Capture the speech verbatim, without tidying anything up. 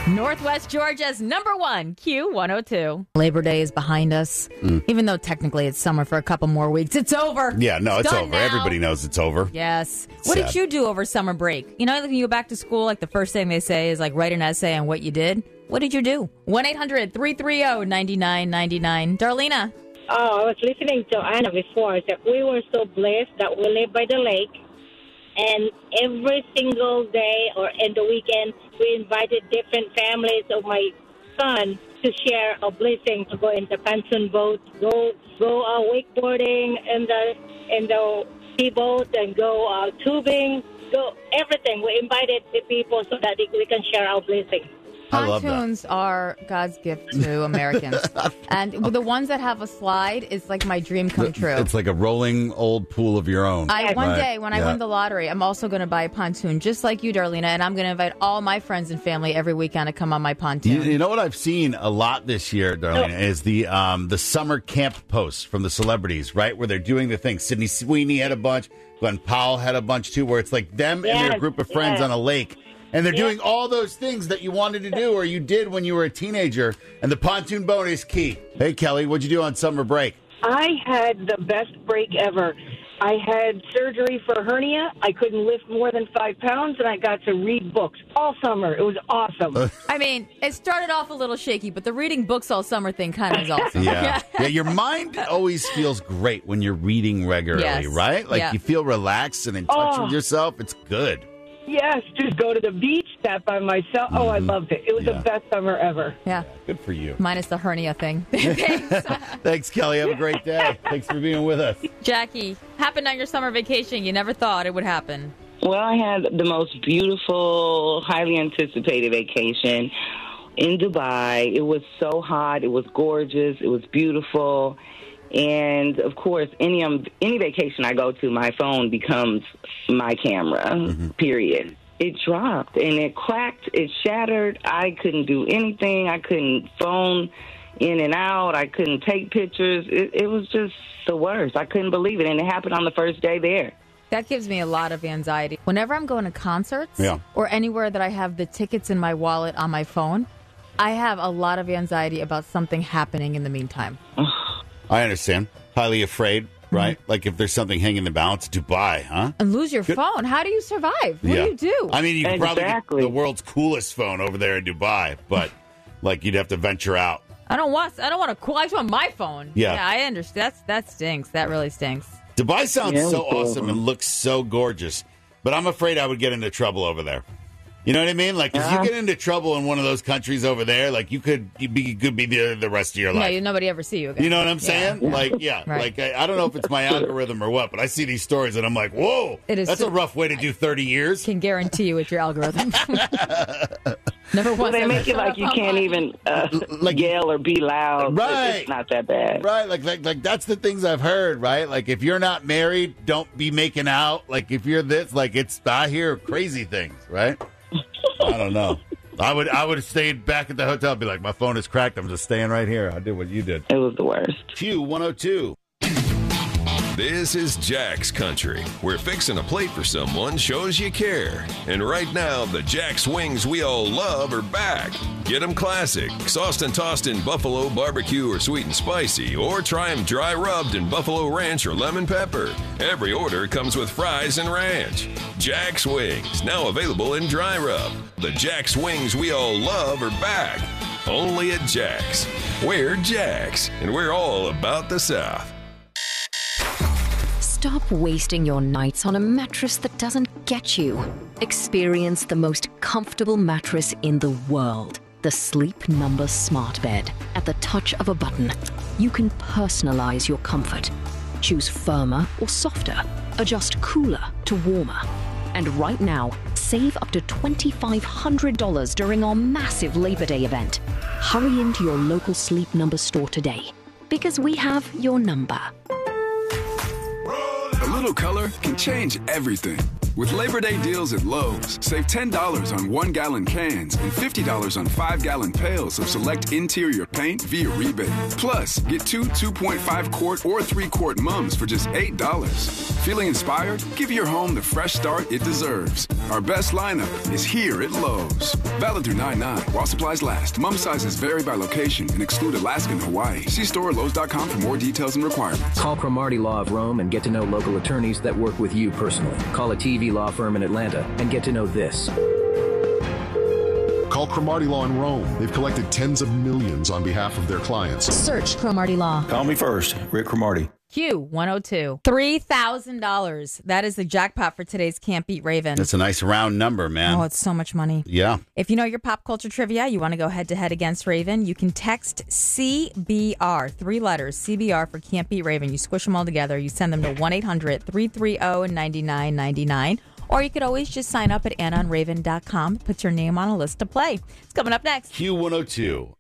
Northwest Georgia's number one, Q one oh two. Labor Day is behind us. Mm. Even though technically it's summer for a couple more weeks, it's over. Yeah, no, it's, it's over. Now. Everybody knows it's over. Yes. What Sad. did you do over summer break? You know, like when you go back to school, like the first thing they say is like write an essay on what you did. What did you do? one eight hundred three three zero nine nine nine nine. Darlena. Oh, I was listening to Anna before. That we were so blessed that we live by the lake. And every single day or in the weekend, we invited different families of my son to share a blessing to go in the pontoon boat, go go uh, wakeboarding in the in the seaboat, and go uh, tubing, go everything. We invited the people so that we can share our blessing. Pontoons are God's gift to Americans. And the ones that have a slide is like my dream come true. It's like a rolling old pool of your own. I, one right. day when yeah. I win the lottery, I'm also going to buy a pontoon just like you, Darlena, and I'm going to invite all my friends and family every weekend to come on my pontoon. You, you know what I've seen a lot this year, Darlena, oh. is the um, the summer camp posts from the celebrities, right, where they're doing the thing. Sydney Sweeney had a bunch. Glenn Powell had a bunch, too, where it's like them yes. and their group of friends yes. on a lake. And they're doing all those things that you wanted to do or you did when you were a teenager. And the pontoon boat is key. Hey, Kelly, what'd you do on summer break? I had the best break ever. I had surgery for a hernia. I couldn't lift more than five pounds, and I got to read books all summer. It was awesome. I mean, it started off a little shaky, but the reading books all summer thing kind of is awesome. Yeah. yeah, your mind always feels great when you're reading regularly, yes. right? Like yeah. you feel relaxed and in touch oh. with yourself. It's good. Yes, just go to the beach, sat by myself. Oh, I loved it. It was yeah. the best summer ever. Yeah. Good for you. Minus the hernia thing. Thanks. Thanks, Kelly. Have a great day. Thanks for being with us. Jackie, happened on your summer vacation. You never thought it would happen. Well, I had the most beautiful, highly anticipated vacation in Dubai. It was so hot. It was gorgeous. It was beautiful. And, of course, any um, any vacation I go to, my phone becomes my camera, mm-hmm. period. It dropped, and it cracked. It shattered. I couldn't do anything. I couldn't phone in and out. I couldn't take pictures. It, it was just the worst. I couldn't believe it, and it happened on the first day there. That gives me a lot of anxiety. Whenever I'm going to concerts yeah. or anywhere that I have the tickets in my wallet on my phone, I have a lot of anxiety about something happening in the meantime. I understand. Highly afraid, right? Mm-hmm. Like if there's something hanging in the balance, Dubai, huh? And lose your Good. phone. How do you survive? What yeah. do you do? I mean, you could exactly. probably get the world's coolest phone over there in Dubai, but like you'd have to venture out. I don't want. I don't want a cool. I just want my phone. Yeah, yeah I understand. That's that stinks. That really stinks. Dubai sounds yeah, so cool. awesome and looks so gorgeous, but I'm afraid I would get into trouble over there. You know what I mean? Like, if uh-huh. you get into trouble in one of those countries over there, like, you could you be, could be the, the rest of your life. Yeah, nobody ever see you again. You know what I'm saying? Yeah. Like, yeah. Right. Like, I, I don't know if it's my algorithm or what, but I see these stories and I'm like, whoa, it is that's so, a rough way to do thirty years. Can guarantee you it's your algorithm. Never well, they make it like you can't even uh, like, yell or be loud. Right. It's not that bad. Right. Like, like, like, that's the things I've heard, right? Like, if you're not married, don't be making out. Like, if you're this, like, it's, I hear crazy things, right? I don't know. I would I would have stayed back at the hotel and be like, my phone is cracked. I'm just staying right here. I did what you did. It was the worst. Q one oh two. This is Jack's Country, where fixing a plate for someone shows you care. And right now, the Jack's wings we all love are back. Get them classic, sauced and tossed in buffalo, barbecue, or sweet and spicy, or try them dry rubbed in buffalo ranch or lemon pepper. Every order comes with fries and ranch. Jack's Wings, now available in dry rub. The Jack's wings we all love are back. Only at Jack's. We're Jack's, and we're all about the South. Stop wasting your nights on a mattress that doesn't get you. Experience the most comfortable mattress in the world. The Sleep Number Smart Bed. At the touch of a button, you can personalize your comfort. Choose firmer or softer. Adjust cooler to warmer. And right now, save up to two thousand five hundred dollars during our massive Labor Day event. Hurry into your local Sleep Number store today, because we have your number. A little color can change everything. With Labor Day deals at Lowe's, save ten dollars on one-gallon cans and fifty dollars on five-gallon pails of select interior paint via rebate. Plus, get two two point five quart or three quart mums for just eight dollars. Feeling inspired? Give your home the fresh start it deserves. Our best lineup is here at Lowe's. Valid through nine nine while supplies last. Mum sizes vary by location and exclude Alaska and Hawaii. See store at Lowe's dot com for more details and requirements. Call Cromartie Law of Rome and get to know local attorneys that work with you personally. Call a T V law firm in Atlanta and get to know this. Call Cromartie Law in Rome. They've collected tens of millions on behalf of their clients. Search Cromartie Law. Call me first, Rick Cromartie. Q one oh two. three thousand dollars. That is the jackpot for today's Can't Beat Raven. That's a nice round number, man. Oh, it's so much money. Yeah. If you know your pop culture trivia, you want to go head-to-head against Raven, you can text C B R, three letters, C B R for Can't Beat Raven. You squish them all together. You send them to one eight hundred three three zero nine nine nine nine. Or you could always just sign up at anna on raven dot com. Put your name on a list to play. It's coming up next. Q one oh two.